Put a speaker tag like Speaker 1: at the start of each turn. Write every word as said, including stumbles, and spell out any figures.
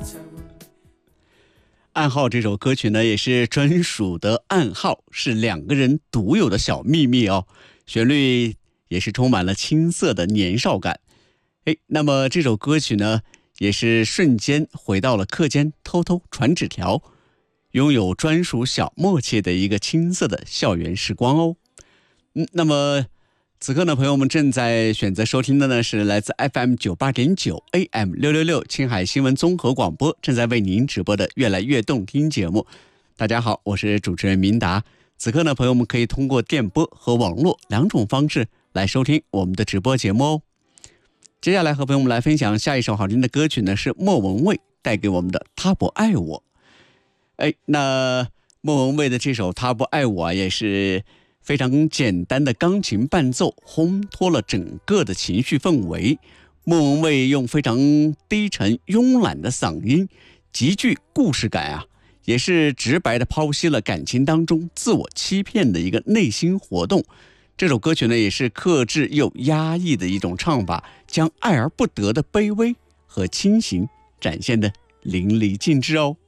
Speaker 1: 暗号这首歌曲呢，也是专属的暗号，是两个人独有的小秘密哦。旋律也是充满了青涩的年少感。哎，那么这首歌曲呢，也是瞬间回到了课间偷偷传纸条，拥有专属小默契的一个青涩的校园时光哦。嗯，那么此刻呢，朋友们正在选择收听的呢是来自 F M 九八点九 A M 六六六青海新闻综合广播正在为您直播的越来越动听节目。大家好，我是主持人明达。此刻呢，朋友们可以通过电波和网络两种方式来收听我们的直播节目哦。接下来和朋友们来分享下一首好听的歌曲呢，是莫文蔚带给我们的《他不爱我》。哎，那莫文蔚的这首《他不爱我》也是非常简单的钢琴伴奏烘托了整个的情绪氛围。莫文蔚用非常低沉慵懒的嗓音，极具故事感啊，也是直白的剖析了感情当中自我欺骗的一个内心活动。这首歌曲呢，也是克制又压抑的一种唱法，将爱而不得的卑微和清醒展现的淋漓尽致哦。